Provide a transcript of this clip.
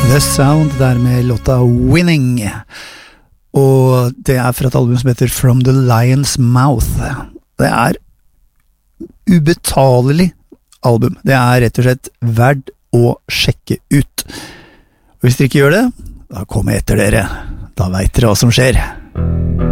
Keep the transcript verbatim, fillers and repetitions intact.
The Sound der med låta Winning, og det er fra et album som heter From the Lion's Mouth. Det er ubetalelig album. Det er rett og slett verdt å sjekke ut. Og hvis dere ikke gjør det, da kommer jeg etter dere. Da vet dere hva som skjer.